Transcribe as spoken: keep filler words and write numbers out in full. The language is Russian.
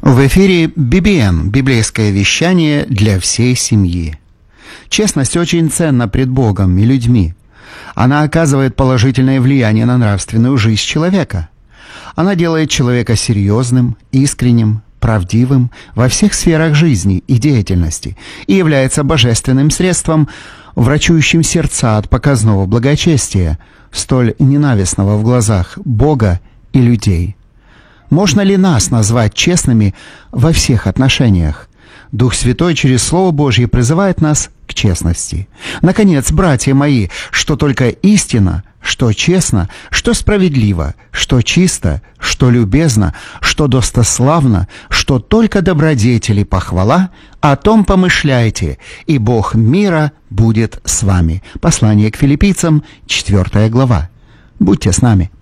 В эфире би би эм – библейское вещание для всей семьи. Честность очень ценна пред Богом и людьми. Она оказывает положительное влияние на нравственную жизнь человека. Она делает человека серьезным, искренним, правдивым во всех сферах жизни и деятельности и является божественным средством, врачующим сердца от показного благочестия, столь ненавистного в глазах Бога и людей. Можно ли нас назвать честными во всех отношениях? Дух Святой через Слово Божье призывает нас к честности. Наконец, братья мои, что только истина, что честно, что справедливо, что чисто, что любезно, что достославно, что только добродетели похвала, о том помышляйте, и Бог мира будет с вами. Послание к Филиппийцам, четвёртая глава. Будьте с нами.